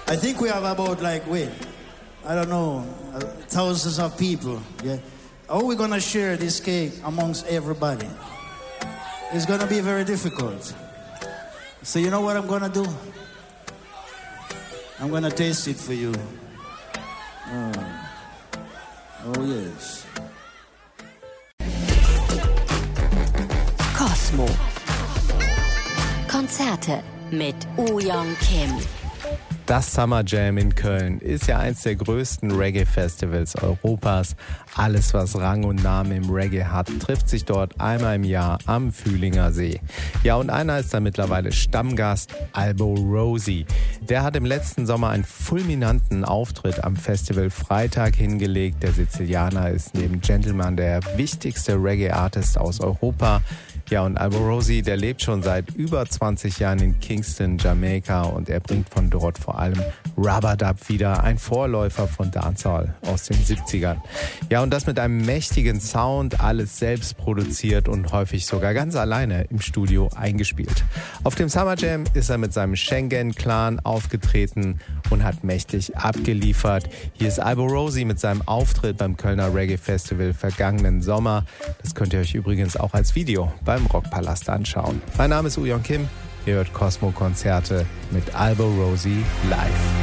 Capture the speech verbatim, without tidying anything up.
I think we have about like, wait, I don't know, uh, thousands of people. Yeah. How are we going to share this cake amongst everybody? It's going to be very difficult. So you know what I'm going to do? I'm going to taste it for you. Oh, oh yes. Cosmo. Konzerte mit Woo-Young Kim. Das Summer Jam in Köln ist ja eins der größten Reggae-Festivals Europas. Alles, was Rang und Namen im Reggae hat, trifft sich dort einmal im Jahr am Fühlinger See. Ja, und einer ist da mittlerweile Stammgast, Albo Rosie. Der hat im letzten Sommer einen fulminanten Auftritt am Festival Freitag hingelegt. Der Sizilianer ist neben Gentleman der wichtigste Reggae-Artist aus Europa. Ja, und Albo Rosie, der lebt schon seit über zwanzig Jahren in Kingston, Jamaika, und er bringt von dort vor allem Rubber-Dub wieder, ein Vorläufer von Dancehall aus den siebzigern. Ja, und das mit einem mächtigen Sound, alles selbst produziert und häufig sogar ganz alleine im Studio eingespielt. Auf dem Summer Jam ist er mit seinem Schengen-Clan aufgetreten und hat mächtig abgeliefert. Hier ist Albo Rosie mit seinem Auftritt beim Kölner Reggae Festival vergangenen Sommer. Das könnt ihr euch übrigens auch als Video beim Rockpalast anschauen. Mein Name ist Woo-Young Kim. Ihr hört Cosmo Konzerte mit Albo Rosie live.